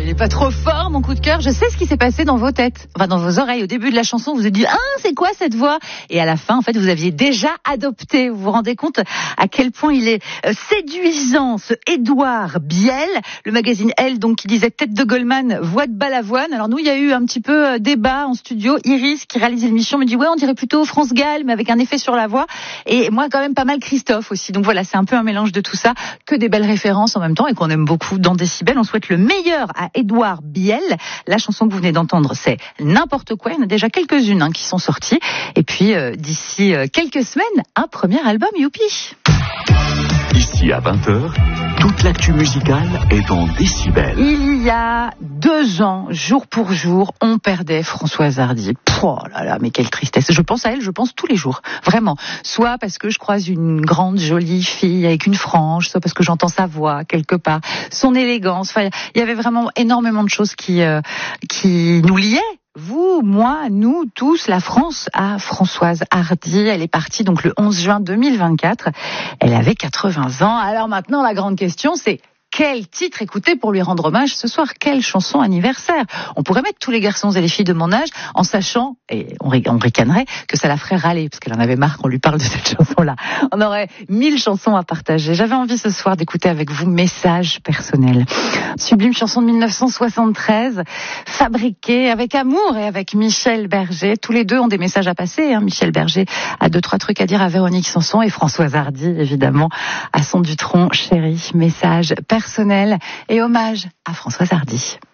il est pas trop fort, mon coup de cœur. Je sais ce qui s'est passé dans vos têtes, enfin dans vos oreilles. Au début de la chanson, vous vous êtes dit, c'est quoi cette voix? Et à la fin, en fait, vous aviez déjà adopté. Vous vous rendez compte à quel point il est séduisant, ce Édouard Biel. Le magazine Elle, donc, qui disait tête de Goldman, voix de Balavoine. Alors nous, il y a eu un petit peu débat en studio. Iris, qui réalise l'émission, me dit, ouais, on dirait plutôt France Gall, mais avec un effet sur la voix. Et moi, quand même, pas mal Christophe aussi. Donc voilà, c'est un peu un mélange de tout ça, que des belles références en même temps et qu'on aime beaucoup dans Décibel. On souhaite le meilleur à Édouard Biel. La chanson que vous venez d'entendre, c'est N'importe quoi. Il y en a déjà quelques-unes qui sont sorties. Et puis, d'ici quelques semaines, un premier album, youpi. Ici à 20h, toute l'actu musicale est dans Décibel. Il y a 2 ans, jour pour jour, on perdait Françoise Hardy. Oh là là, mais quelle tristesse. Je pense à elle, je pense tous les jours. Vraiment. Soit parce que je croise une grande, jolie fille avec une frange, soit parce que j'entends sa voix quelque part, son élégance. Enfin, il y avait vraiment énormément de choses qui nous liaient. Vous, moi, nous, tous, la France à Françoise Hardy. Elle est partie donc le 11 juin 2024. Elle avait 80 ans. Alors maintenant, la grande question, c'est quel titre écouter pour lui rendre hommage ce soir? Quelle chanson anniversaire? On pourrait mettre tous les garçons et les filles de mon âge en sachant, et on ricanerait, que ça la ferait râler, parce qu'elle en avait marre qu'on lui parle de cette chanson-là. On aurait 1000 chansons à partager. J'avais envie ce soir d'écouter avec vous Message personnel. Sublime chanson de 1973, fabriquée avec amour et avec Michel Berger. Tous les deux ont des messages à passer. Michel Berger a 2-3 trucs à dire à Véronique Sanson et Françoise Hardy, évidemment, à son Dutronc chéri. Message personnel et hommage à Françoise Hardy.